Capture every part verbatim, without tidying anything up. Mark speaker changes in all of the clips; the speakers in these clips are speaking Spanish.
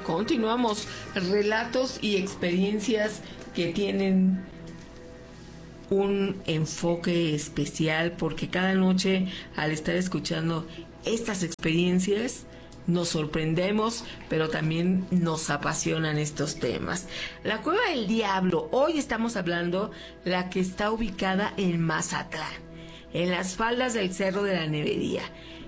Speaker 1: Continuamos. Relatos y experiencias que tienen un enfoque especial, porque cada noche al estar escuchando estas experiencias nos sorprendemos, pero también nos apasionan estos temas. La Cueva del Diablo, hoy estamos hablando la que está ubicada en Mazatlán, en las faldas del Cerro de la Nevería.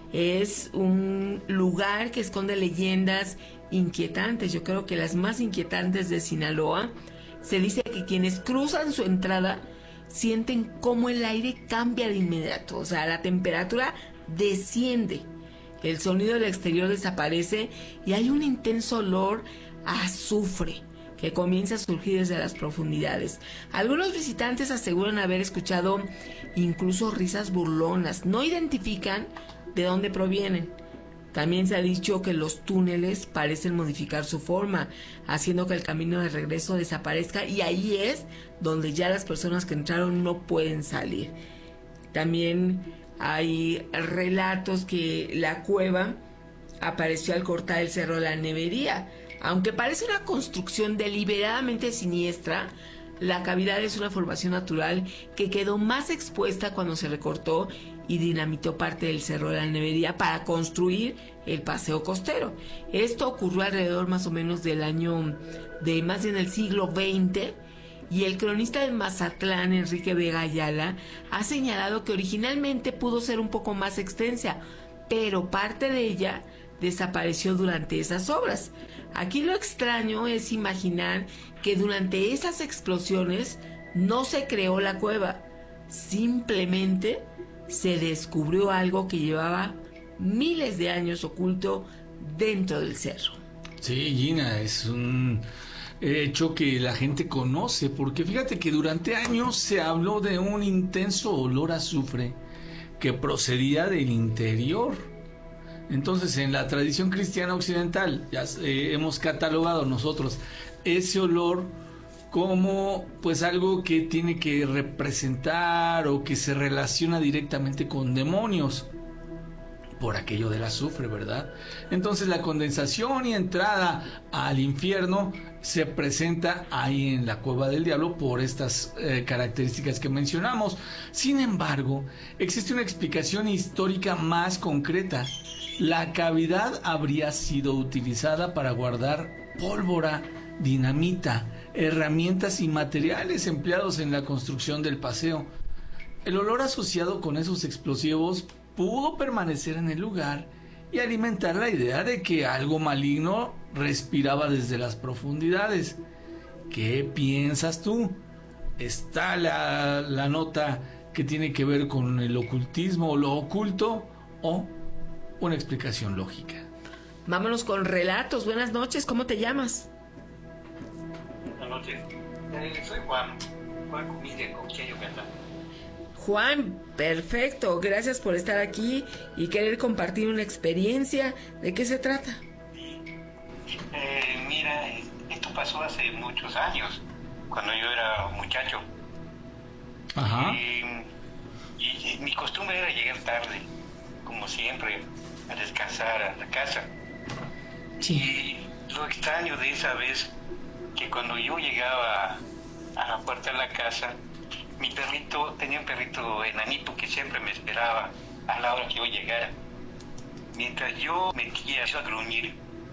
Speaker 1: Es un lugar que esconde leyendas inquietantes, yo creo que las más inquietantes de Sinaloa. Se dice que quienes cruzan su entrada sienten cómo el aire cambia de inmediato, o sea, la temperatura desciende, el sonido del exterior desaparece y hay un intenso olor a azufre que comienza a surgir desde las profundidades. Algunos visitantes aseguran haber escuchado incluso risas burlonas, no identifican de dónde provienen. También se ha dicho que los túneles parecen modificar su forma, haciendo que el camino de regreso desaparezca, y ahí es donde ya las personas que entraron no pueden salir. También hay relatos que la cueva apareció al cortar el Cerro de la Nevería. Aunque parece una construcción deliberadamente siniestra, la cavidad es una formación natural que quedó más expuesta cuando se recortó y dinamitó parte del Cerro de la Nevería para construir el paseo costero. Esto ocurrió alrededor más o menos del año de más bien el siglo veinte, y el cronista de Mazatlán, Enrique Vega Ayala, ha señalado que originalmente pudo ser un poco más extensa, pero parte de ella desapareció durante esas obras. Aquí lo extraño es imaginar que durante esas explosiones no se creó la cueva, simplemente se descubrió algo que llevaba miles de años oculto dentro del cerro.
Speaker 2: Sí, Gina, es un hecho que la gente conoce, porque fíjate que durante años se habló de un intenso olor a azufre que procedía del interior. Entonces, en la tradición cristiana occidental, ya eh, hemos catalogado nosotros ese olor como pues algo que tiene que representar o que se relaciona directamente con demonios, por aquello del azufre, ¿verdad? Entonces la condensación y entrada al infierno se presenta ahí en la Cueva del Diablo por estas eh, características que mencionamos. Sin embargo, existe una explicación histórica más concreta. La cavidad habría sido utilizada para guardar pólvora, dinamita, herramientas y materiales empleados en la construcción del paseo. El olor asociado con esos explosivos pudo permanecer en el lugar y alimentar la idea de que algo maligno respiraba desde las profundidades. ¿Qué piensas tú? ¿Está la, la nota que tiene que ver con el ocultismo o lo oculto, o una explicación lógica?
Speaker 1: Vámonos con relatos. Buenas noches, ¿cómo te llamas?
Speaker 3: Buenas noches, eh, soy Juan, Juan Comide, Coquillo, Yucatán.
Speaker 1: Juan, perfecto, gracias por estar aquí y querer compartir una experiencia. ¿De qué se trata?
Speaker 3: Sí. Eh, mira, esto pasó hace muchos años, cuando yo era muchacho.
Speaker 2: Ajá.
Speaker 3: Eh, y, y mi costumbre era llegar tarde, como siempre, a descansar a la casa.
Speaker 1: Sí.
Speaker 3: Y lo extraño de esa vez, que cuando yo llegaba a la puerta de la casa, mi perrito, tenía un perrito enanito que siempre me esperaba a la hora que yo llegara. Mientras yo metía a gruñir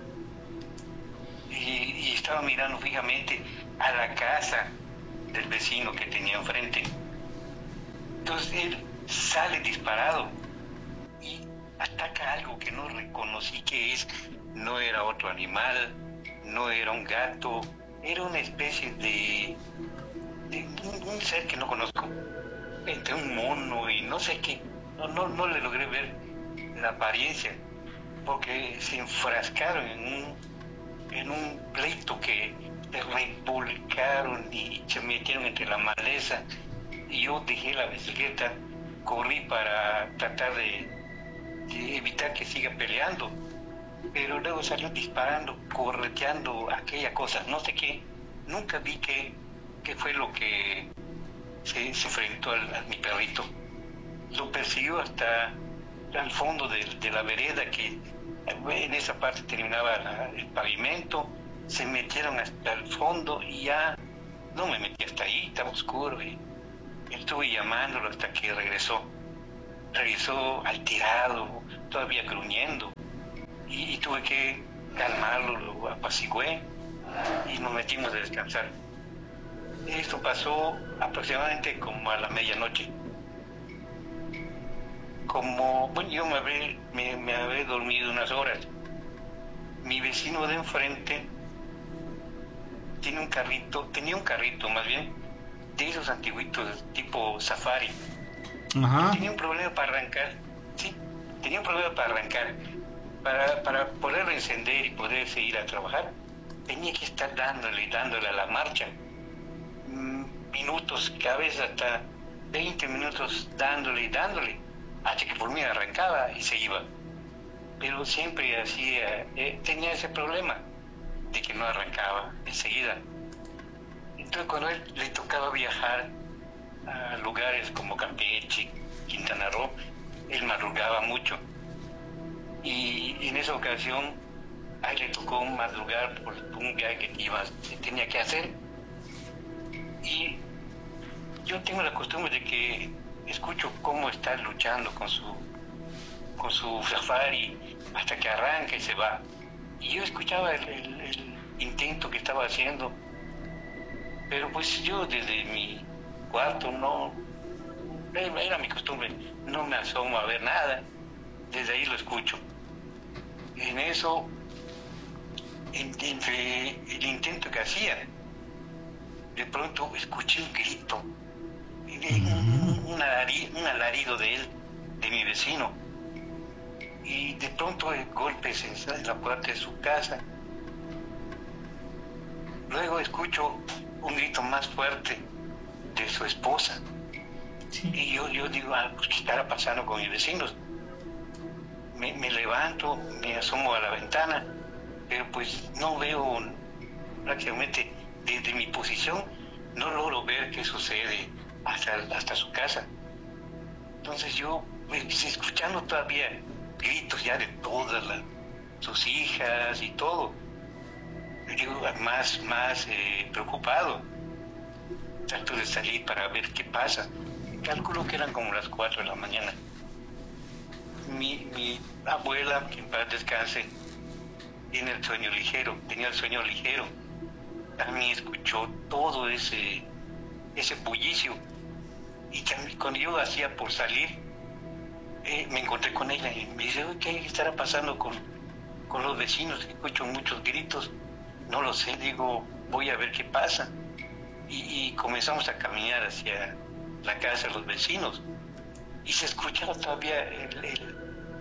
Speaker 3: y, y estaba mirando fijamente a la casa del vecino que tenía enfrente. Entonces él sale disparado y ataca algo que no reconocí que es. No era otro animal, no era un gato, era una especie de... Un, un ser que no conozco, entre un mono y no sé qué. No, no, no le logré ver la apariencia, porque se enfrascaron en un, en un pleito que republicaron y se metieron entre la maleza, y yo dejé la bicicleta, corrí para tratar de, de evitar que siga peleando, pero luego salió disparando, correteando aquella cosa, no sé qué. Nunca vi que qué fue lo que se, se enfrentó al, a mi perrito. Lo persiguió hasta al fondo de, de la vereda, que En esa parte terminaba la, el pavimento, se metieron hasta el fondo y ya no me metí hasta ahí, estaba oscuro y estuve llamándolo hasta que regresó. Regresó alterado, todavía gruñendo y, y tuve que calmarlo, lo apacigué y nos metimos a descansar. Esto pasó aproximadamente como a la medianoche. Como, bueno, yo me había, me, me había dormido unas horas. Mi vecino de enfrente tiene un carrito, tenía un carrito más bien, de esos antiguitos tipo safari.
Speaker 2: Ajá.
Speaker 3: Tenía un problema para arrancar, sí, tenía un problema para arrancar. Para, para poderlo encender y poder seguir a trabajar, tenía que estar dándole y dándole a la marcha. Minutos, cada vez hasta veinte minutos dándole y dándole, hasta que por mí arrancaba y se iba. Pero siempre hacía, eh, tenía ese problema de que no arrancaba enseguida. Entonces cuando él le tocaba viajar a lugares como Campeche, Quintana Roo, él madrugaba mucho. Y en esa ocasión a él le tocó madrugar por un viaje que iba, que tenía que hacer. Y yo tengo la costumbre de que escucho cómo está luchando con su con su safari hasta que arranca y se va. Y yo escuchaba el, el, el intento que estaba haciendo, pero pues yo desde mi cuarto no, era mi costumbre, no me asomo a ver nada, desde ahí lo escucho. En eso, en, entre el intento que hacía, de pronto escuché un grito, un, un, alarido, un alarido de él, de mi vecino, y de pronto golpes en la puerta de su casa. Luego escucho un grito más fuerte de su esposa. Sí. Y yo, yo digo, ah, pues, ¿qué estará pasando con mis vecinos? Me, me levanto, me asomo a la ventana, pero pues no veo, prácticamente desde mi posición, no logro ver qué sucede hasta, hasta su casa. Entonces yo, pues, escuchando todavía gritos ya de todas las, sus hijas y todo, digo, más, más eh, preocupado, trato de salir para ver qué pasa. Calculo que eran como las cuatro de la mañana. Mi, mi abuela, que en paz descanse, tiene el sueño ligero, tenía el sueño ligero. También escuchó todo ese, ese bullicio. Y también, cuando yo hacía por salir, eh, me encontré con ella y me dice, ¿qué estará pasando con, con los vecinos? Escucho muchos gritos. No lo sé, digo, voy a ver qué pasa. Y, y comenzamos a caminar hacia la casa de los vecinos. Y se escuchaba todavía el, el,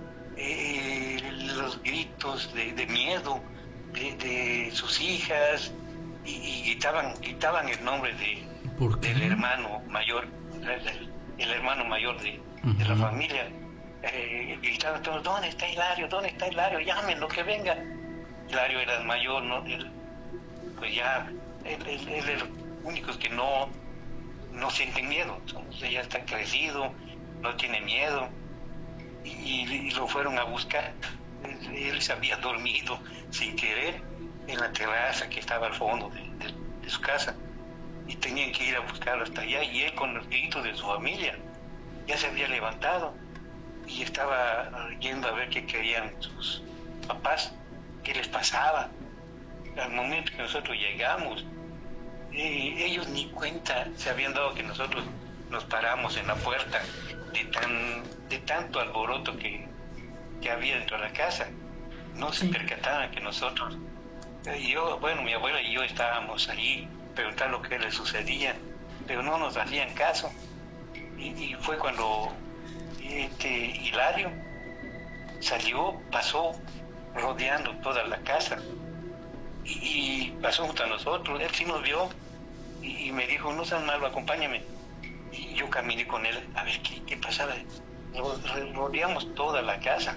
Speaker 3: el, los gritos de, de miedo de, de sus hijas y, y gritaban gritaban el nombre de del hermano mayor, el, el hermano mayor de, uh-huh. de la familia. Eh, gritaban todos, ¿dónde está Hilario? ¿Dónde está Hilario? Llámenlo, que venga. Hilario era el mayor, ¿no? Él, pues ya, él, él, él es el único que no, no sienten miedo. Entonces ya está crecido, no tiene miedo, y, y lo fueron a buscar. Él, él se había dormido sin querer en la terraza que estaba al fondo de, de, de su casa, y tenían que ir a buscarlo hasta allá, y él con los gritos de su familia ya se había levantado y estaba yendo a ver qué querían sus papás, qué les pasaba. Al momento que nosotros llegamos, eh, ellos ni cuenta se habían dado que nosotros nos paramos en la puerta de tan de tanto alboroto que, que había dentro de la casa. No se percataban que nosotros, eh, yo, bueno, mi abuela y yo estábamos allí preguntando qué les sucedía, pero no nos hacían caso. Y, y fue cuando este Hilario salió, pasó rodeando toda la casa y, y pasó junto a nosotros. Él sí nos vio y, y me dijo, no seas malo, acompáñame. Y yo caminé con él a ver qué, qué pasaba. Rodeamos toda la casa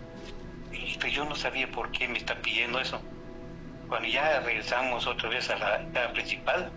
Speaker 3: y pues yo no sabía por qué me está pidiendo eso. Cuando ya regresamos otra vez a la casa principal,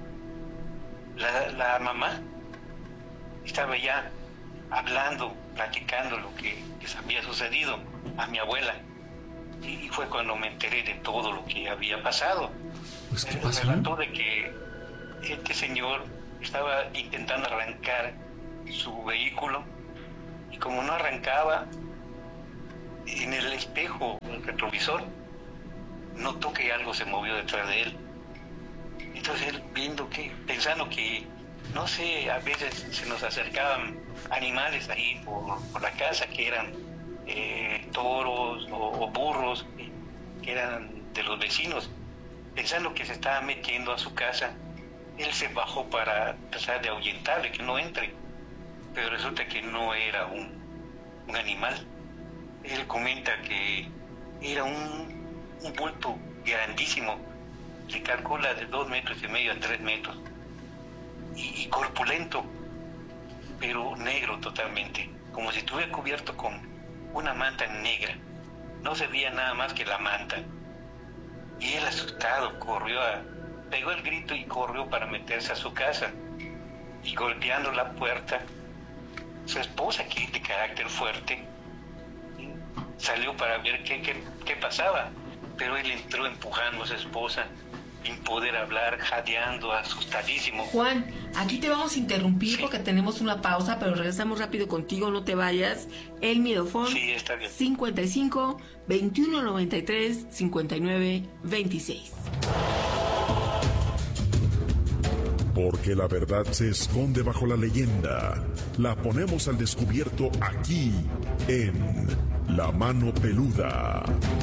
Speaker 3: la, la mamá estaba ya hablando, platicando lo que les había sucedido a mi abuela. y fue cuando me enteré de todo lo que había pasado.
Speaker 2: Pues, ¿qué
Speaker 3: Me
Speaker 2: pasó?
Speaker 3: relató de que este señor estaba intentando arrancar su vehículo y como no arrancaba, en el espejo, el retrovisor, notó que algo se movió detrás de él. Entonces él, viendo que, pensando que, no sé, a veces se nos acercaban animales ahí por, por la casa que eran eh, toros o, o burros que, que eran de los vecinos, pensando que se estaba metiendo a su casa, él se bajó para tratar de ahuyentarle, que no entre, pero resulta que no era un, un animal. Él comenta que era un, un bulto grandísimo, se calcula de dos metros y medio a tres metros, y, y corpulento, pero negro totalmente, como si estuviera cubierto con una manta negra, no se veía nada más que la manta. Y él asustado corrió a, pegó el grito y corrió para meterse a su casa, y golpeando la puerta, su esposa, que es de carácter fuerte, salió para ver qué, qué, qué pasaba, pero él entró empujando a su esposa, sin poder hablar, jadeando, asustadísimo.
Speaker 1: Juan, aquí te vamos a interrumpir
Speaker 3: Sí.
Speaker 1: porque tenemos una pausa, pero regresamos rápido contigo, no te vayas. El Miedofón
Speaker 3: Sí, está bien.
Speaker 1: cincuenta y cinco, veintiuno noventa y tres, cincuenta y nueve, veintiséis.
Speaker 4: Porque la verdad se esconde bajo la leyenda. La ponemos al descubierto aquí en La Mano Peluda.